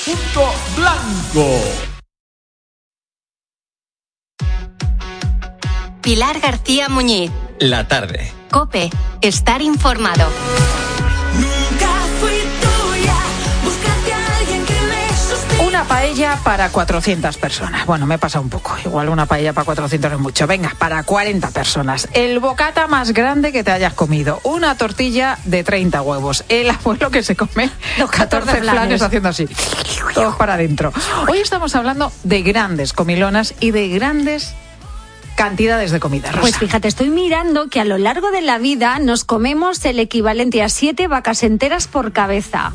Punto blanco. Pilar García Muñiz. La tarde. COPE. Estar informado. Una paella para 400 personas. Bueno, me he pasado un poco. Igual una paella para 400 es mucho. Venga, para 40 personas. El bocata más grande que te hayas comido. Una tortilla de 30 huevos. El abuelo que se come los 14 flanes haciendo así. Todos para adentro. Hoy estamos hablando de grandes comilonas y de grandes cantidades de comida, Rosa. Pues fíjate, estoy mirando que a lo largo de la vida nos comemos el equivalente a 7 vacas enteras por cabeza.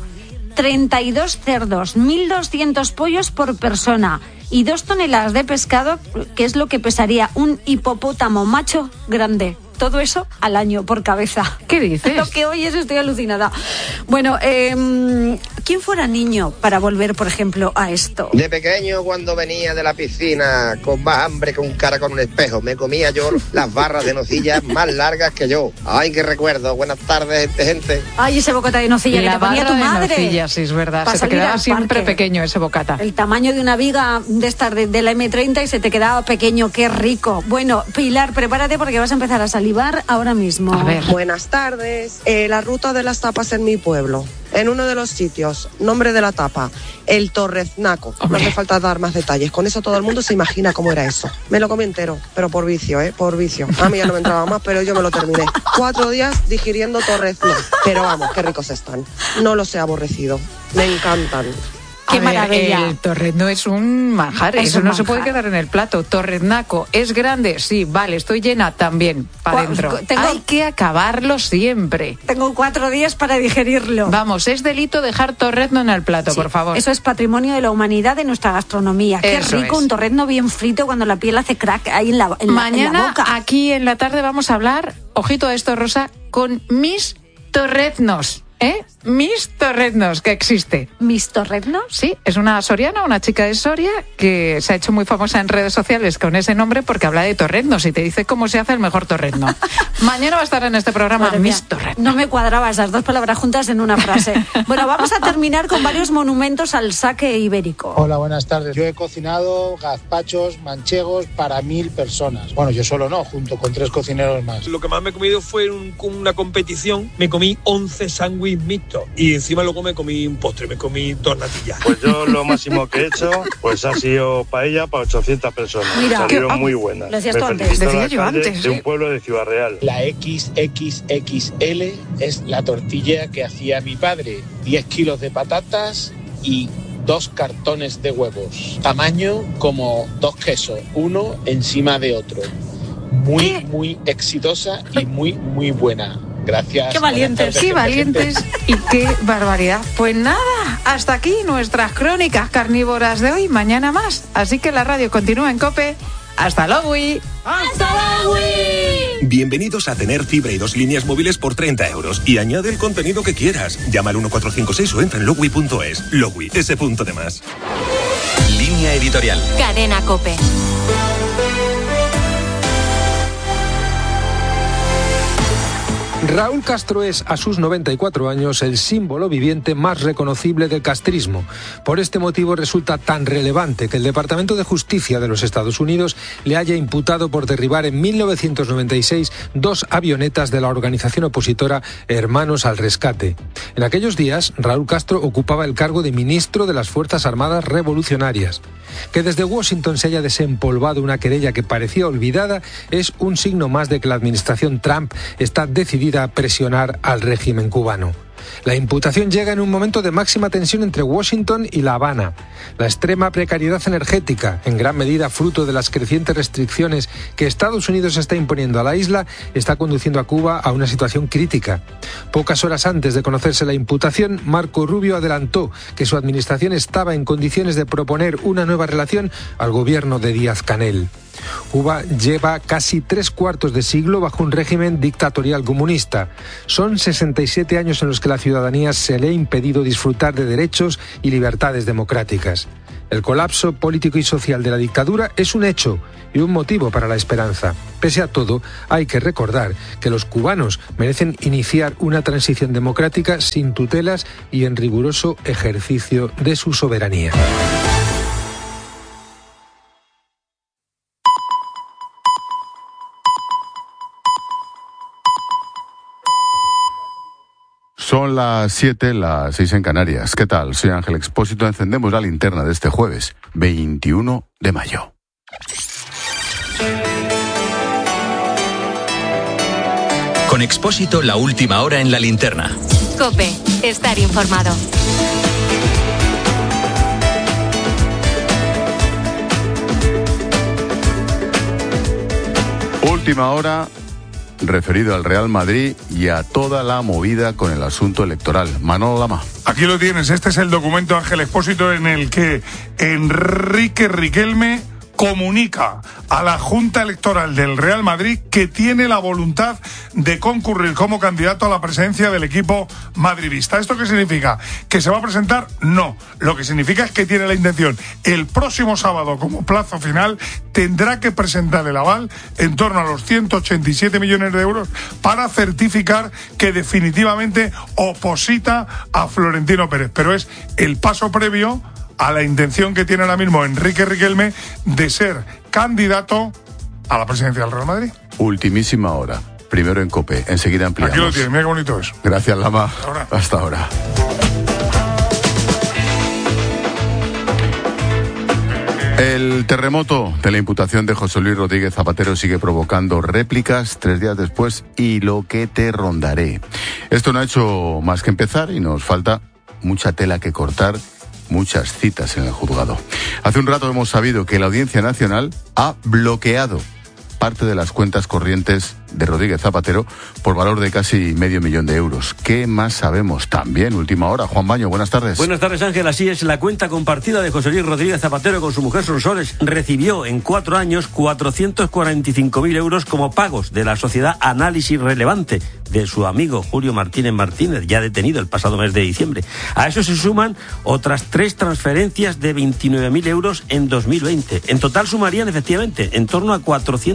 32 cerdos, 1.200 pollos por persona y 2 toneladas de pescado, que es lo que pesaría un hipopótamo macho grande. Todo eso al año por cabeza. ¿Qué dices? Lo que oyes, estoy alucinada. Bueno, ¿quién fuera niño para volver, por ejemplo, a esto? De pequeño, cuando venía de la piscina con más hambre que un cara con un espejo, me comía yo las barras de nocilla más largas que yo. Ay, qué recuerdo. Buenas tardes, gente. Ay, ese bocata de nocilla que te ponía tu madre. Nocilla, sí, es verdad. Se te quedaba siempre pequeño ese bocata. El tamaño de una viga de estar de la M30 y se te quedaba pequeño. Qué rico. Bueno, Pilar, prepárate porque vas a empezar a salivar ahora mismo. A ver. Buenas tardes. La ruta de las tapas en mi pueblo. En uno de los sitios, nombre de la tapa, el Torreznaco. No hace falta dar más detalles. Con eso todo el mundo se imagina cómo era eso. Me lo comí entero, pero por vicio, por vicio. A mí ya no me entraba más, pero yo me lo terminé. 4 días digiriendo Torrezno. Pero vamos, qué ricos están. No los he aborrecido. Me encantan. ¡Qué maravilla! El torrezno es un manjar, eso no se puede quedar en el plato. Torreznaco, ¿es grande? Sí, vale, estoy llena también, para adentro. Hay que acabarlo siempre. Tengo 4 días para digerirlo. Vamos, es delito dejar torrezno en el plato, sí, por favor. Eso es patrimonio de la humanidad, de nuestra gastronomía. Qué eso rico, es. Un torrezno bien frito cuando la piel hace crack ahí en la boca. Mañana, aquí en la tarde, vamos a hablar, ojito a esto, Rosa, con mis torreznos. Mis Torreznos, que existe. ¿Mis Torreznos? Sí, es una soriana, una chica de Soria que se ha hecho muy famosa en redes sociales con ese nombre porque habla de torreznos y te dice cómo se hace el mejor torrezno. Mañana va a estar en este programa Mis Torreznos. No me cuadraba esas 2 palabras juntas en una frase. Bueno, vamos a terminar con varios monumentos al saque ibérico. Hola, buenas tardes. Yo he cocinado gazpachos manchegos para 1.000 personas. Bueno, yo solo no, junto con 3 cocineros más. Lo que más me he comido fue una competición. Me comí 11 sándwiches mixtos y encima luego me comí un postre, me comí 2 natillas. Pues yo lo máximo que he hecho pues ha sido paella para 800 personas. Mira, salieron muy buenas. Lo decías tú antes. Decía yo antes. De un pueblo de Ciudad Real. La XXXL es la tortilla que hacía mi padre. 10 kilos de patatas y 2 cartones de huevos. Tamaño como 2 quesos, uno encima de otro. Muy exitosa y muy buena. Gracias. ¡Qué valientes! ¡Qué valientes! Y qué barbaridad. Pues nada, hasta aquí nuestras crónicas carnívoras de hoy. Mañana más. Así que la radio continúa en COPE. ¡Hasta luego! ¡Hasta luego! Bienvenidos a tener fibra y 2 líneas móviles por 30 euros. Y añade el contenido que quieras. Llama al 1456 o entra en logui.es. Logui, ese punto de más. Línea editorial. Cadena COPE. Raúl Castro es, a sus 94 años, el símbolo viviente más reconocible del castrismo. Por este motivo resulta tan relevante que el Departamento de Justicia de los Estados Unidos le haya imputado por derribar en 1996 2 avionetas de la organización opositora Hermanos al Rescate. En aquellos días, Raúl Castro ocupaba el cargo de ministro de las Fuerzas Armadas Revolucionarias. Que desde Washington se haya desempolvado una querella que parecía olvidada es un signo más de que la administración Trump está decidida a presionar al régimen cubano. La imputación llega en un momento de máxima tensión entre Washington y La Habana. La extrema precariedad energética, en gran medida fruto de las crecientes restricciones que Estados Unidos está imponiendo a la isla, está conduciendo a Cuba a una situación crítica. Pocas horas antes de conocerse la imputación, Marco Rubio adelantó que su administración estaba en condiciones de proponer una nueva relación al gobierno de Díaz-Canel. Cuba lleva casi 3/4 de siglo bajo un régimen dictatorial comunista. Son 67 años en los que la ciudadanía se le ha impedido disfrutar de derechos y libertades democráticas. El colapso político y social de la dictadura es un hecho y un motivo para la esperanza. Pese a todo, hay que recordar que los cubanos merecen iniciar una transición democrática sin tutelas y en riguroso ejercicio de su soberanía. Son las 7, las 6 en Canarias. ¿Qué tal? Soy Ángel Expósito. Encendemos la linterna de este jueves, 21 de mayo. Con Expósito, la última hora en la linterna. COPE. Estar informado. Última hora, referido al Real Madrid y a toda la movida con el asunto electoral. Manolo Lama. Aquí lo tienes, este es el documento, Ángel Expósito, en el que Enrique Riquelme comunica a la Junta Electoral del Real Madrid que tiene la voluntad de concurrir como candidato a la presidencia del equipo madridista. ¿Esto qué significa? ¿Que se va a presentar? No. Lo que significa es que tiene la intención. El próximo sábado, como plazo final, tendrá que presentar el aval en torno a los 187 millones de euros para certificar que definitivamente oposita a Florentino Pérez. Pero es el paso previo a la intención que tiene ahora mismo Enrique Riquelme de ser candidato a la presidencia del Real Madrid. Ultimísima hora. Primero en COPE, enseguida ampliamos. Aquí lo tienes, mira qué bonito es. Gracias, Lama. Hasta ahora. El terremoto de la imputación de José Luis Rodríguez Zapatero sigue provocando réplicas 3 días después y lo que te rondaré. Esto no ha hecho más que empezar y nos falta mucha tela que cortar, muchas citas en el juzgado. Hace un rato hemos sabido que la Audiencia Nacional ha bloqueado parte de las cuentas corrientes de Rodríguez Zapatero por valor de casi €500,000. ¿Qué más sabemos? También, última hora. Juan Baño, buenas tardes. Buenas tardes, Ángel. Así es, la cuenta compartida de José Luis Rodríguez Zapatero con su mujer Sonsoles recibió en 4 años 445.000 euros como pagos de la sociedad Análisis Relevante de su amigo Julio Martínez, ya detenido el pasado mes de diciembre. A eso se suman otras 3 transferencias de 29.000 euros en 2020. En total sumarían, efectivamente, en torno a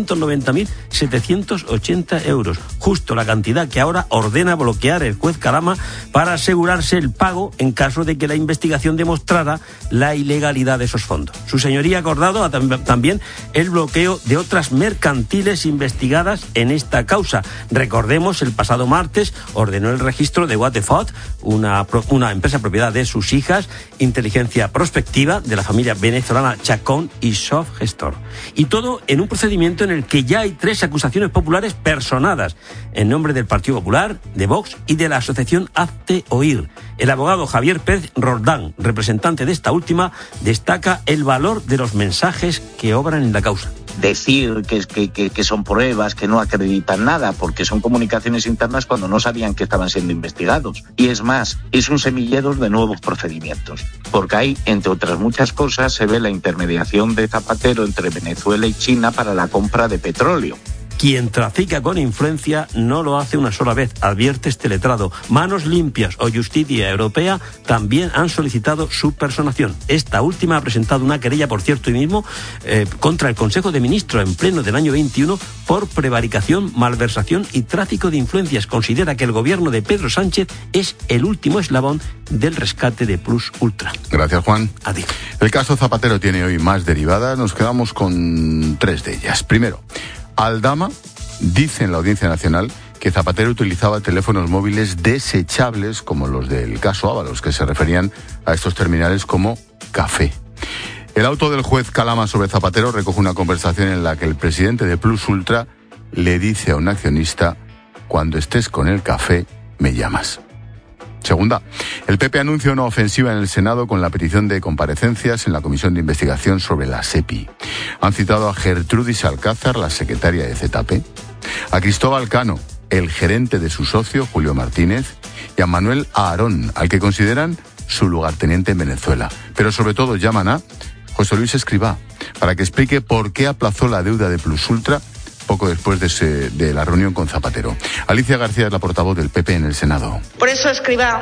490.780 euros, justo la cantidad que ahora ordena bloquear el juez Calama para asegurarse el pago en caso de que la investigación demostrara la ilegalidad de esos fondos. Su señoría ha acordado también el bloqueo de otras mercantiles investigadas en esta causa. Recordemos, el pasado martes ordenó el registro de Waterford, una empresa propiedad de sus hijas, Inteligencia Prospectiva, de la familia venezolana Chacón y Softgestor. Y todo en un procedimiento en el que ya hay 3 acusaciones populares personadas en nombre del Partido Popular, de Vox y de la asociación Hazte Oír. El abogado Javier Pérez Roldán, representante de esta última, destaca el valor de los mensajes que obran en la causa. Decir que son pruebas, que no acreditan nada, porque son comunicaciones internas cuando no sabían que estaban siendo investigados. Y es más, es un semillero de nuevos procedimientos, porque ahí, entre otras muchas cosas, se ve la intermediación de Zapatero entre Venezuela y China para la compra de petróleo. Quien trafica con influencia no lo hace una sola vez, advierte este letrado. Manos Limpias o Justicia Europea también han solicitado su personación. Esta última ha presentado una querella, por cierto, hoy mismo, contra el Consejo de Ministros en pleno del año 21 por prevaricación, malversación y tráfico de influencias. Considera que el gobierno de Pedro Sánchez es el último eslabón del rescate de Plus Ultra. Gracias, Juan. Adiós. El caso Zapatero tiene hoy más derivadas. Nos quedamos con 3 de ellas. Primero, Aldama dice en la Audiencia Nacional que Zapatero utilizaba teléfonos móviles desechables como los del caso Ábalos, que se referían a estos terminales como café. El auto del juez Calama sobre Zapatero recoge una conversación en la que el presidente de Plus Ultra le dice a un accionista: cuando estés con el café, me llamas. Segunda, el PP anuncia una ofensiva en el Senado con la petición de comparecencias en la Comisión de Investigación sobre la SEPI. Han citado a Gertrudis Alcázar, la secretaria de ZP, a Cristóbal Cano, el gerente de su socio, Julio Martínez, y a Manuel Aarón, al que consideran su lugarteniente en Venezuela. Pero sobre todo llaman a José Luis Escrivá, para que explique por qué aplazó la deuda de Plus Ultra poco después de la reunión con Zapatero. Alicia García es la portavoz del PP en el Senado. Por eso Escrivá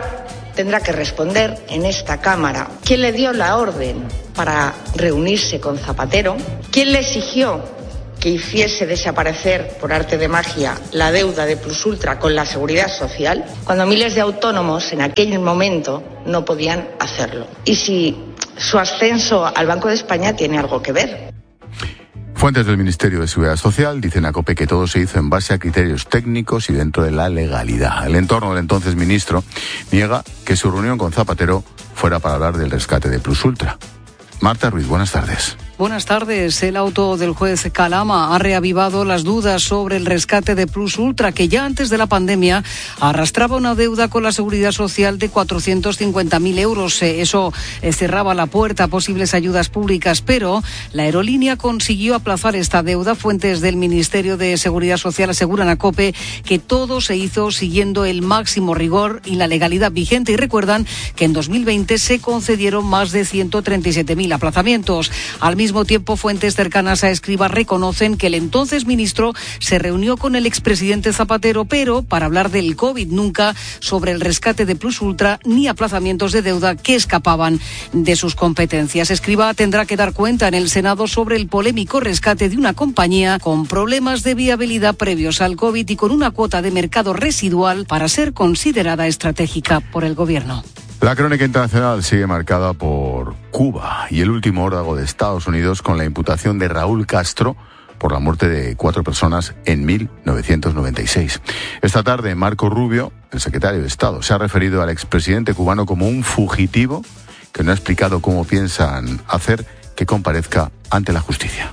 tendrá que responder en esta Cámara quién le dio la orden para reunirse con Zapatero, quién le exigió que hiciese desaparecer por arte de magia la deuda de Plusultra con la Seguridad Social, cuando miles de autónomos en aquel momento no podían hacerlo. Y si su ascenso al Banco de España tiene algo que ver. Fuentes del Ministerio de Seguridad Social dicen a COPE que todo se hizo en base a criterios técnicos y dentro de la legalidad. El entorno del entonces ministro niega que su reunión con Zapatero fuera para hablar del rescate de Plusultra. Marta Ruiz, buenas tardes. Buenas tardes. El auto del juez Calama ha reavivado las dudas sobre el rescate de Plusultra, que ya antes de la pandemia arrastraba una deuda con la Seguridad Social de 450.000 euros. Eso cerraba la puerta a posibles ayudas públicas, pero la aerolínea consiguió aplazar esta deuda. Fuentes del Ministerio de Seguridad Social aseguran a COPE que todo se hizo siguiendo el máximo rigor y la legalidad vigente, y recuerdan que en 2020 se concedieron más de 137.000 aplazamientos. Al mismo tiempo, fuentes cercanas a Escrivá reconocen que el entonces ministro se reunió con el expresidente Zapatero, pero para hablar del COVID, nunca sobre el rescate de Plusultra ni aplazamientos de deuda que escapaban de sus competencias. Escrivá tendrá que dar cuenta en el Senado sobre el polémico rescate de una compañía con problemas de viabilidad previos al COVID y con una cuota de mercado residual para ser considerada estratégica por el Gobierno. La crónica internacional sigue marcada por Cuba y el último órdago de Estados Unidos con la imputación de Raúl Castro por la muerte de 4 personas en 1996. Esta tarde, Marco Rubio, el secretario de Estado, se ha referido al expresidente cubano como un fugitivo que no ha explicado cómo piensan hacer que comparezca ante la justicia.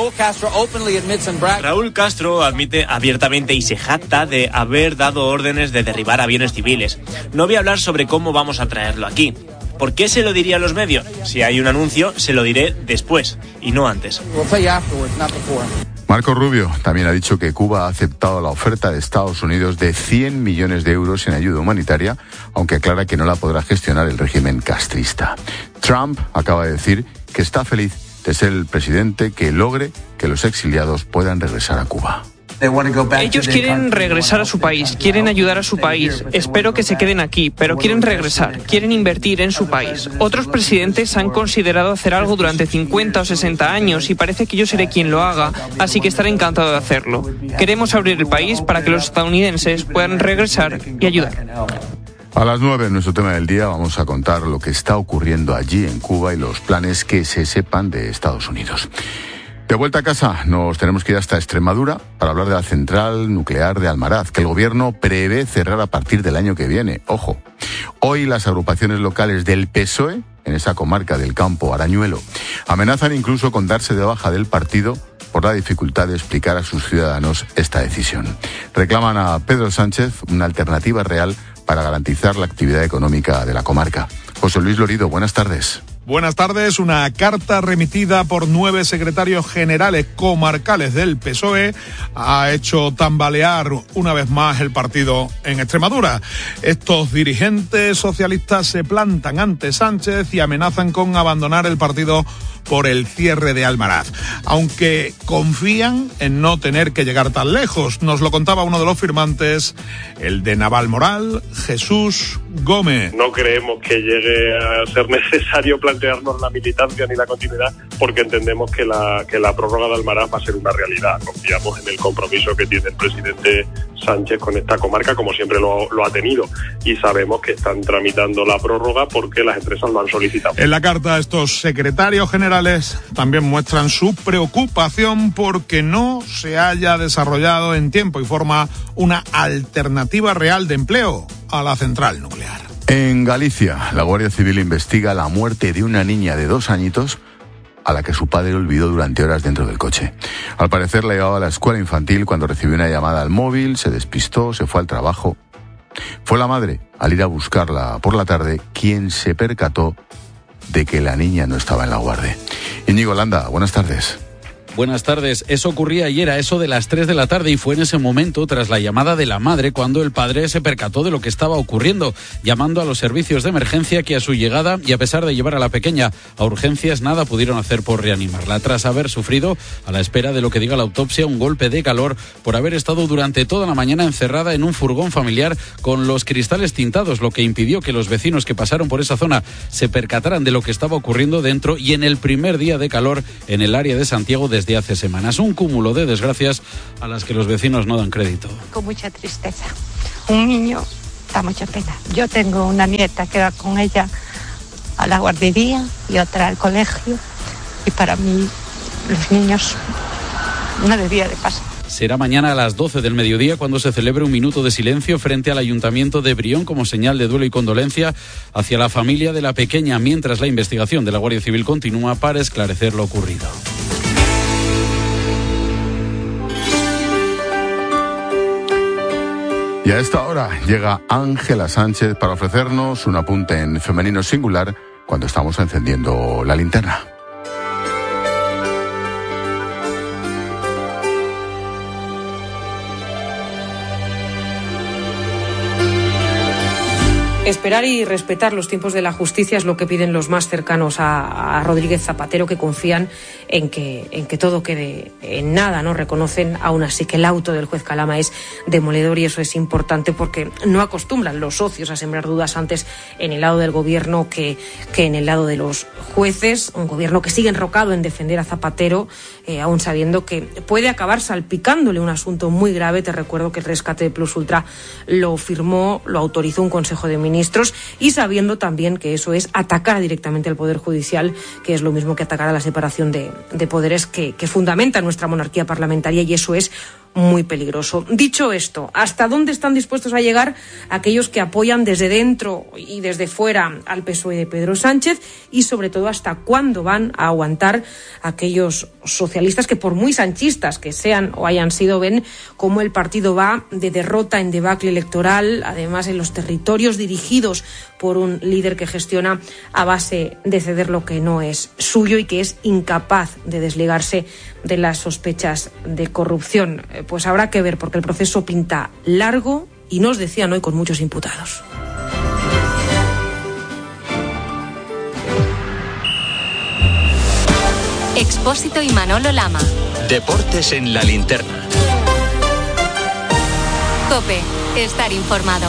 Raúl Castro admite abiertamente y se jacta de haber dado órdenes de derribar aviones civiles. No voy a hablar sobre cómo vamos a traerlo aquí. ¿Por qué se lo diría a los medios? Si hay un anuncio, se lo diré después y no antes. Marco Rubio también ha dicho que Cuba ha aceptado la oferta de Estados Unidos de 100 millones de euros en ayuda humanitaria, aunque aclara que no la podrá gestionar el régimen castrista. Trump acaba de decir que está feliz de ser el presidente que logre que los exiliados puedan regresar a Cuba. Ellos quieren regresar a su país, quieren ayudar a su país. Espero que se queden aquí, pero quieren regresar, quieren invertir en su país. Otros presidentes han considerado hacer algo durante 50 o 60 años y parece que yo seré quien lo haga, así que estaré encantado de hacerlo. Queremos abrir el país para que los estadounidenses puedan regresar y ayudar. A las 9 en nuestro tema del día vamos a contar lo que está ocurriendo allí en Cuba y los planes que se sepan de Estados Unidos. De vuelta a casa, nos tenemos que ir hasta Extremadura para hablar de la central nuclear de Almaraz, que el gobierno prevé cerrar a partir del año que viene. Ojo, hoy las agrupaciones locales del PSOE, en esa comarca del Campo Arañuelo, amenazan incluso con darse de baja del partido por la dificultad de explicar a sus ciudadanos esta decisión. Reclaman a Pedro Sánchez una alternativa real para garantizar la actividad económica de la comarca. José Luis Lorido, buenas tardes. Buenas tardes. Una carta remitida por 9 secretarios generales comarcales del PSOE ha hecho tambalear una vez más el partido en Extremadura. Estos dirigentes socialistas se plantan ante Sánchez y amenazan con abandonar el partido por el cierre de Almaraz, aunque confían en no tener que llegar tan lejos. Nos lo contaba uno de los firmantes, el de Navalmoral, Jesús Gómez. No creemos que llegue a ser necesario plantearnos la militancia ni la continuidad, porque entendemos que la prórroga de Almaraz va a ser una realidad. Confiamos en el compromiso que tiene el presidente Sánchez con esta comarca, como siempre lo ha tenido, y sabemos que están tramitando la prórroga porque las empresas lo han solicitado. En la carta, estos secretarios generales también muestran su preocupación porque no se haya desarrollado en tiempo y forma una alternativa real de empleo a la central nuclear. En Galicia, la Guardia Civil investiga la muerte de una niña de 2 añitos a la que su padre olvidó durante horas dentro del coche. Al parecer la llevaba a la escuela infantil cuando recibió una llamada al móvil, se despistó, se fue al trabajo. Fue la madre, al ir a buscarla por la tarde, quien se percató de que la niña no estaba en la guardia. Íñigo Landa, buenas tardes. Buenas tardes. Eso ocurría ayer a eso de las 3 de la tarde y fue en ese momento, tras la llamada de la madre, cuando el padre se percató de lo que estaba ocurriendo, llamando a los servicios de emergencia que a su llegada y a pesar de llevar a la pequeña a urgencias, nada pudieron hacer por reanimarla, tras haber sufrido, a la espera de lo que diga la autopsia, un golpe de calor por haber estado durante toda la mañana encerrada en un furgón familiar con los cristales tintados, lo que impidió que los vecinos que pasaron por esa zona se percataran de lo que estaba ocurriendo dentro y en el primer día de calor en el área de Santiago desde hace semanas. Un cúmulo de desgracias a las que los vecinos no dan crédito. Con mucha tristeza. Un niño da mucha pena. Yo tengo una nieta que va con ella a la guardería y otra al colegio y para mí los niños no debía de pasar. Será mañana a las 12 del mediodía cuando se celebre un minuto de silencio frente al Ayuntamiento de Brión como señal de duelo y condolencia hacia la familia de la pequeña, mientras la investigación de la Guardia Civil continúa para esclarecer lo ocurrido. Y a esta hora llega Ángela Sánchez para ofrecernos un apunte en femenino singular cuando estamos encendiendo la linterna. Esperar y respetar los tiempos de la justicia es lo que piden los más cercanos a Rodríguez Zapatero, que confían en que todo quede en nada, ¿no? Reconocen aún así que el auto del juez Calama es demoledor y eso es importante porque no acostumbran los socios a sembrar dudas antes en el lado del gobierno que en el lado de los jueces. Un gobierno que sigue enrocado en defender a Zapatero, aún sabiendo que puede acabar salpicándole un asunto muy grave. Te recuerdo que el rescate de Plus Ultra lo autorizó un Consejo de Ministros y sabiendo también que eso es atacar directamente al Poder Judicial, que es lo mismo que atacar a la separación de poderes que fundamenta nuestra monarquía parlamentaria y eso es muy peligroso. Dicho esto, ¿hasta dónde están dispuestos a llegar aquellos que apoyan desde dentro y desde fuera al PSOE de Pedro Sánchez? Y sobre todo, ¿hasta cuándo van a aguantar aquellos socialistas que, por muy sanchistas que sean o hayan sido, ven cómo el partido va de derrota en debacle electoral, además en los territorios dirigidos por un líder que gestiona a base de ceder lo que no es suyo y que es incapaz de desligarse de las sospechas de corrupción? Pues habrá que ver, porque el proceso pinta largo y nos decían hoy con muchos imputados. Expósito y Manolo Lama. Deportes en la linterna. COPE, estar informado.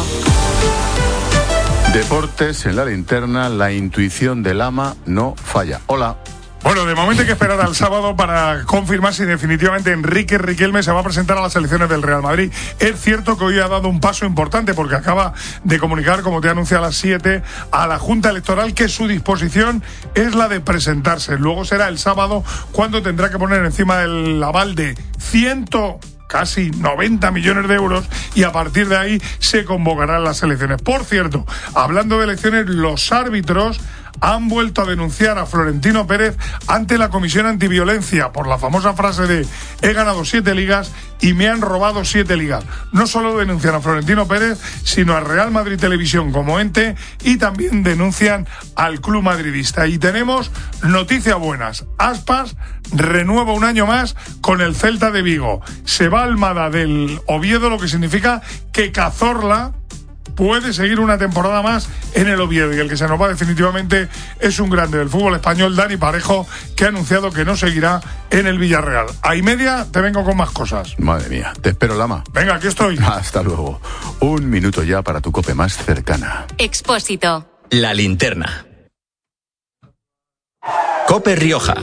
Deportes en la linterna, la intuición del Lama no falla. Hola. Bueno, de momento hay que esperar al sábado para confirmar si definitivamente Enrique Riquelme se va a presentar a las elecciones del Real Madrid. Es cierto que hoy ha dado un paso importante porque acaba de comunicar, como te anuncié a las 7, a la Junta Electoral que su disposición es la de presentarse. Luego será el sábado cuando tendrá que poner encima del aval de casi 90 millones de euros y a partir de ahí se convocarán las elecciones. Por cierto, hablando de elecciones, los árbitros han vuelto a denunciar a Florentino Pérez ante la Comisión Antiviolencia por la famosa frase de he ganado 7 ligas y me han robado 7 ligas. No solo denuncian a Florentino Pérez, sino a Real Madrid Televisión como ente y también denuncian al club madridista. Y tenemos noticias buenas. Aspas renueva un año más con el Celta de Vigo. Se va Almada del Oviedo, lo que significa que Cazorla puede seguir una temporada más en el Oviedo y el que se nos va definitivamente es un grande del fútbol español, Dani Parejo, que ha anunciado que no seguirá en el Villarreal. A y media te vengo con más cosas. Madre mía, te espero, Lama. Venga, aquí estoy. Hasta luego. Un minuto ya para tu COPE más cercana. Expósito. La linterna. COPE Rioja.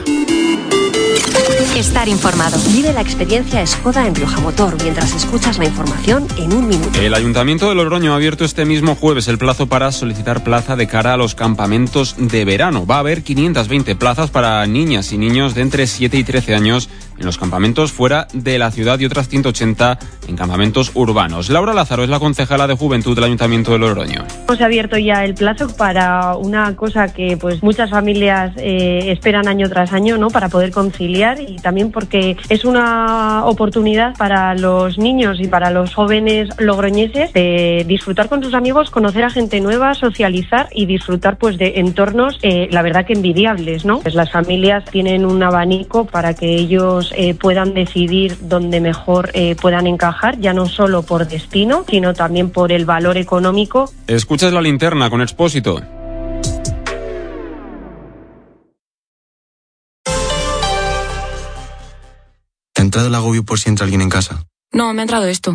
Estar informado. Vive la experiencia Skoda en Rioja Motor mientras escuchas la información en un minuto. El Ayuntamiento de Logroño ha abierto este mismo jueves el plazo para solicitar plaza de cara a los campamentos de verano. Va a haber 520 plazas para niñas y niños de entre 7 y 13 años en los campamentos fuera de la ciudad y otras 180 en campamentos urbanos. Laura Lázaro es la concejala de Juventud del Ayuntamiento de Logroño. Hemos abierto ya el plazo para una cosa que pues muchas familias esperan año tras año, ¿no? Para poder conciliar y también porque es una oportunidad para los niños y para los jóvenes logroñeses de disfrutar con sus amigos, conocer a gente nueva, socializar y disfrutar pues de entornos, la verdad que envidiables, ¿no? Pues las familias tienen un abanico para que ellos niños puedan decidir dónde mejor puedan encajar, ya no solo por destino, sino también por el valor económico. Escuchas La Linterna con Expósito. ¿Te ha entrado el agobio por si entra alguien en casa? No, me ha entrado esto.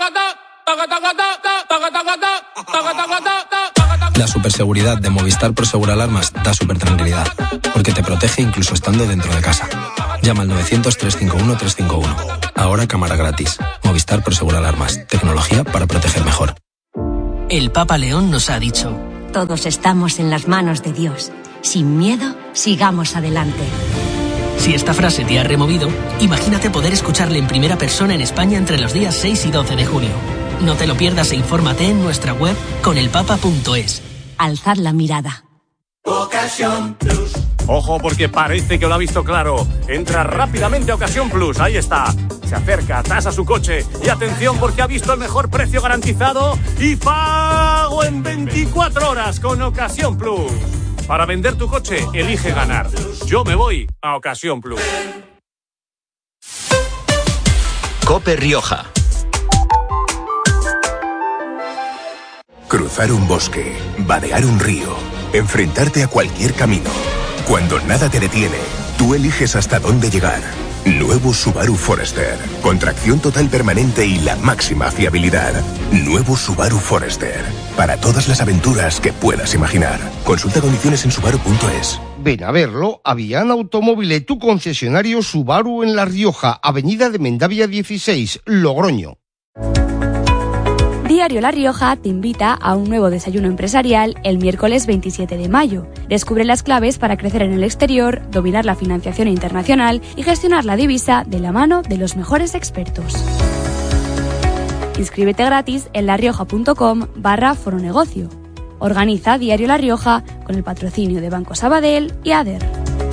La superseguridad de Movistar Prosegur Alarmas da supertranquilidad, porque te protege incluso estando dentro de casa. Llama al 900-351-351. Ahora cámara gratis. Movistar Prosegur Alarmas. Tecnología para proteger mejor. El Papa León nos ha dicho: todos estamos en las manos de Dios. Sin miedo, sigamos adelante. Si esta frase te ha removido, imagínate poder escucharle en primera persona en España entre los días 6 y 12 de junio. No te lo pierdas e infórmate en nuestra web conelpapa.es. Alzad la mirada. Ocasión Plus. Ojo, porque parece que lo ha visto claro. Entra rápidamente a Ocasión Plus, ahí está. Se acerca, tasa su coche y atención porque ha visto el mejor precio garantizado y pago en 24 horas con Ocasión Plus. Para vender tu coche, elige ganar. Yo me voy a Ocasión Plus. COPE Rioja. Cruzar un bosque, vadear un río, enfrentarte a cualquier camino. Cuando nada te detiene, tú eliges hasta dónde llegar. Nuevo Subaru Forester. Con tracción total permanente y la máxima fiabilidad. Nuevo Subaru Forester. Para todas las aventuras que puedas imaginar. Consulta condiciones en subaru.es. Ven a verlo a Viana Automóvil, tu concesionario Subaru en La Rioja, Avenida de Mendavia 16, Logroño. Diario La Rioja te invita a un nuevo desayuno empresarial el miércoles 27 de mayo. Descubre las claves para crecer en el exterior, dominar la financiación internacional y gestionar la divisa de la mano de los mejores expertos. Inscríbete gratis en larioja.com/foronegocio. Organiza Diario La Rioja con el patrocinio de Banco Sabadell y ADER.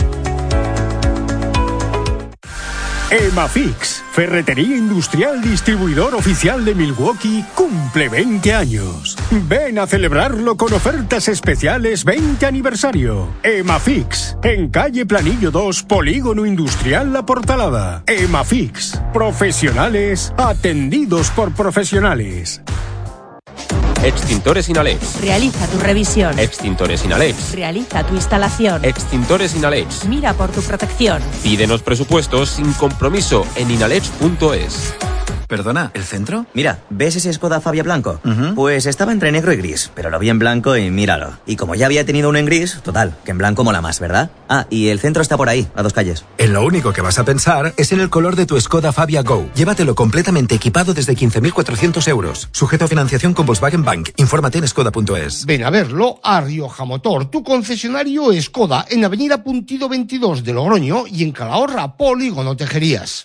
Emafix, ferretería industrial distribuidor oficial de Milwaukee, cumple 20 años. Ven a celebrarlo con ofertas especiales 20 aniversario. Emafix, en calle Planillo 2, Polígono Industrial La Portalada. Emafix, profesionales atendidos por profesionales. Extintores Inalex. Realiza tu revisión. Extintores Inalex. Realiza tu instalación. Extintores Inalex. Mira por tu protección. Pídenos presupuestos sin compromiso en inalex.es. Perdona, ¿el centro? Mira, ¿ves ese Skoda Fabia blanco? Pues estaba entre negro y gris, pero lo vi en blanco y míralo. Y como ya había tenido uno en gris, total, que en blanco mola más, ¿verdad? Ah, y el centro está por ahí, a 2 calles. En lo único que vas a pensar es en el color de tu Skoda Fabia Go. Llévatelo completamente equipado desde 15.400 euros. Sujeto a financiación con Volkswagen Bank. Infórmate en skoda.es. Ven a verlo a Rioja Motor, tu concesionario Skoda, en Avenida Puntido 22 de Logroño y en Calahorra, Polígono Tejerías.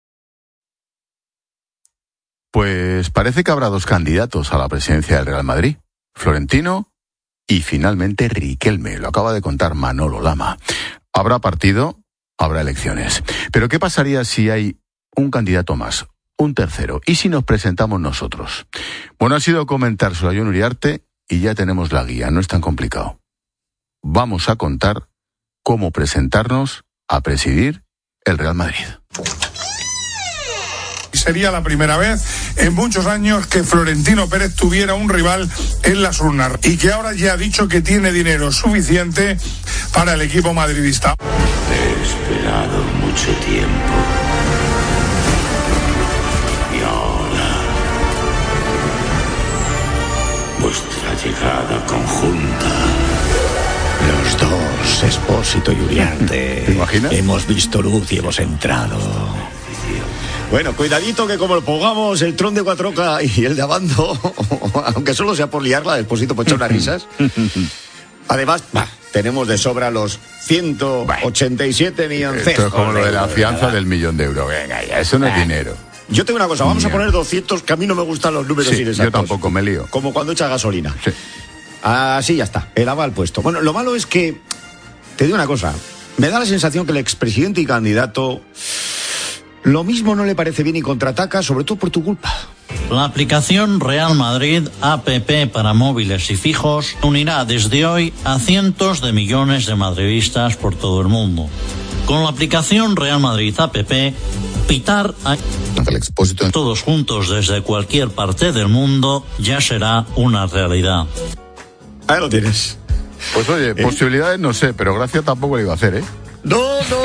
Pues parece que habrá 2 candidatos a la presidencia del Real Madrid. Florentino y finalmente Riquelme. Lo acaba de contar Manolo Lama. Habrá partido, habrá elecciones. Pero ¿qué pasaría si hay un candidato más? Un tercero. ¿Y si nos presentamos nosotros? Bueno, ha sido comentárselo a Jon Uriarte y ya tenemos la guía. No es tan complicado. Vamos a contar cómo presentarnos a presidir el Real Madrid. Sería la primera vez en muchos años que Florentino Pérez tuviera un rival en las urnas y que ahora ya ha dicho que tiene dinero suficiente para el equipo madridista. He esperado mucho tiempo y ahora vuestra llegada conjunta. Los dos, Expósito y Uriarte. ¿Te imaginas? Hemos visto luz y hemos entrado. Bueno, cuidadito que como lo pongamos el tron de Cuatroca y el de Abando, aunque solo sea por liarla, después por echar unas risas. Además, tenemos de sobra los 187 millones. Esto es como lo de la fianza del 1.000.000 de euros. Venga, ya, eso no es dinero. Yo tengo una cosa, vamos a poner 200, que a mí no me gustan los números inexactos. Yo tampoco me lío. Como cuando echa gasolina. Sí. Así ya está, el aval puesto. Bueno, lo malo es que, te digo una cosa, me da la sensación que el expresidente y candidato... Lo mismo no le parece bien y contraataca, sobre todo por tu culpa. La aplicación Real Madrid APP para móviles y fijos unirá desde hoy a cientos de millones de madridistas por todo el mundo. Con la aplicación Real Madrid App, pitar a todos juntos desde cualquier parte del mundo ya será una realidad. Ahí lo tienes. Pues oye, posibilidades no sé, pero gracia tampoco le iba a hacer, ¿eh? No.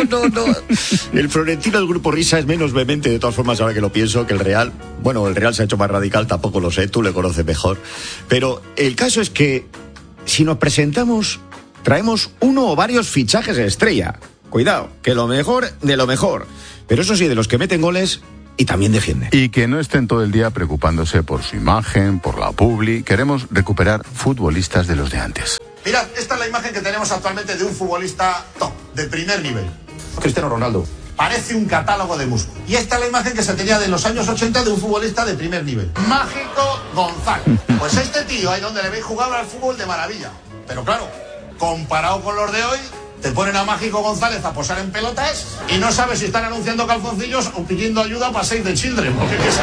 El Florentino del Grupo Risa es menos vehemente, de todas formas, ahora que lo pienso, que el Real. Bueno, el Real se ha hecho más radical, tampoco lo sé, tú le conoces mejor. Pero el caso es que, si nos presentamos, traemos uno o varios fichajes estrella. Cuidado, que lo mejor de lo mejor. Pero eso sí, de los que meten goles y también defienden. Y que no estén todo el día preocupándose por su imagen, por la publi. Queremos recuperar futbolistas de los de antes. Mirad, esta es la imagen que tenemos actualmente de un futbolista top, de primer nivel. Cristiano Ronaldo. Parece un catálogo de músculos. Y esta es la imagen que se tenía de los años 80 de un futbolista de primer nivel. Mágico González. Pues este tío, ahí donde le veis jugar al fútbol de maravilla. Pero claro, comparado con los de hoy, te ponen a Mágico González a posar en pelotas y no sabes si están anunciando calzoncillos o pidiendo ayuda para Save the Children, porque es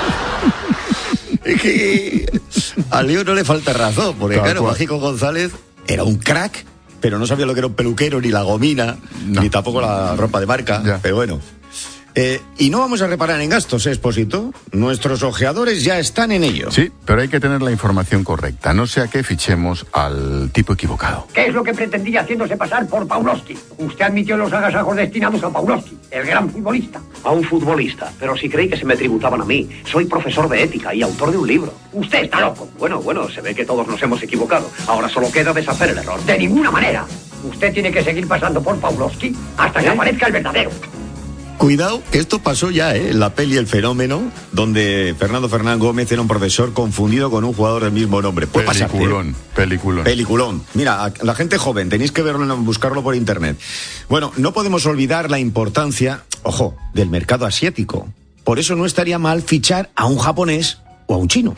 así. Es que a Leo no le falta razón, porque claro, Mágico González era un crack, pero no sabía lo que era un peluquero, ni la gomina, ni tampoco la ropa de marca, pero bueno. Y no vamos a reparar en gastos, Expósito. Nuestros ojeadores ya están en ello. Sí, pero hay que tener la información correcta, no sea que fichemos al tipo equivocado. ¿Qué es lo que pretendía haciéndose pasar por Pawlowski? Usted admitió los agasajos destinados a Pawlowski, el gran futbolista. A un futbolista, pero si creí que se me tributaban a mí. Soy profesor de ética y autor de un libro. Usted está loco. Bueno, se ve que todos nos hemos equivocado. Ahora solo queda deshacer el error. De ninguna manera. Usted tiene que seguir pasando por Pawlowski hasta que aparezca el verdadero. Cuidado, que esto pasó ya, en la peli El Fenómeno, donde Fernando Fernán Gómez era un profesor confundido con un jugador del mismo nombre. Puede pasar. Peliculón. Mira, la gente joven, tenéis que verlo, buscarlo por internet. Bueno, no podemos olvidar la importancia, ojo, del mercado asiático. Por eso no estaría mal fichar a un japonés o a un chino.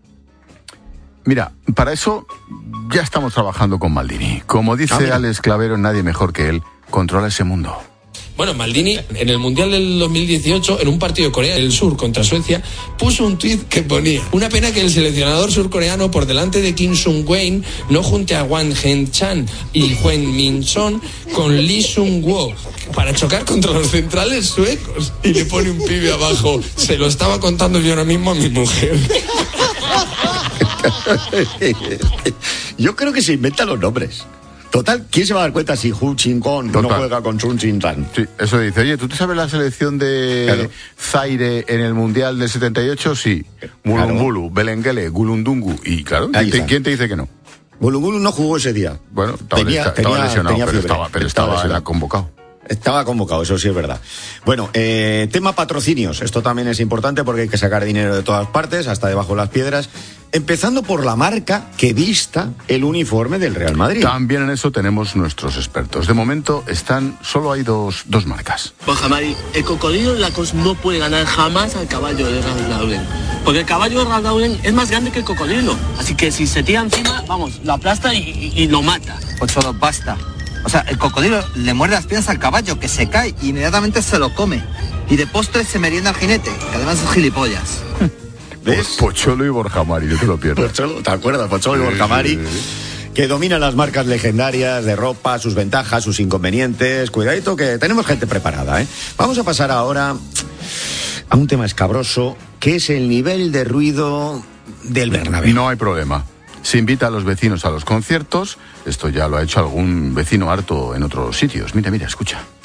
Mira, para eso ya estamos trabajando con Maldini. Como dice Alex Clavero, nadie mejor que él controla ese mundo. Bueno, Maldini, en el Mundial del 2018, en un partido de Corea del Sur contra Suecia, puso un tuit que ponía: una pena que el seleccionador surcoreano, por delante de Kim Sung-wen, no junte a Wang Heng-chan y Hwang Min-son con Lee Sung-woo para chocar contra los centrales suecos. Y le pone un pibe abajo: se lo estaba contando yo ahora mismo a mi mujer. Yo creo que se inventan los nombres. Total, ¿quién se va a dar cuenta si Hu Chin-kong no juega con Sun Chin-tan? Sí, eso dice. Oye, ¿tú te sabes la selección de Zaire en el Mundial del 78? Sí. Mulumbulu, Belengele, Gulundungu. Y claro, ¿quién te dice que no? Gulundungu no jugó ese día. Bueno, estaba lesionado, pero estaba convocado. Estaba convocado, eso sí es verdad. Bueno, tema patrocinios. Esto también es importante porque hay que sacar dinero de todas partes, hasta debajo de las piedras. Empezando por la marca que vista el uniforme del Real Madrid. También en eso tenemos nuestros expertos. De momento solo hay dos marcas. Pues Jamari, el cocodrilo Lacoste no puede ganar jamás al caballo de Ralph Lauren. Porque el caballo de Ralph Lauren es más grande que el cocodrilo. Así que si se tira encima, vamos, lo aplasta y lo mata. Pues solo basta. O sea, el cocodrilo le muerde las piernas al caballo, que se cae y inmediatamente se lo come. Y de postre se merienda al jinete, que además es gilipollas. ¿Ves? Pocholo y Borja Mari, no te lo pierdas. Pocholo, ¿te acuerdas? Pocholo y Borja Mari, que dominan las marcas legendarias de ropa, sus ventajas, sus inconvenientes. Cuidadito, que tenemos gente preparada, ¿eh? Vamos a pasar ahora a un tema escabroso, que es el nivel de ruido del Bernabéu. No hay problema. Se invita a los vecinos a los conciertos. Esto ya lo ha hecho algún vecino harto en otros sitios. Mira, escucha.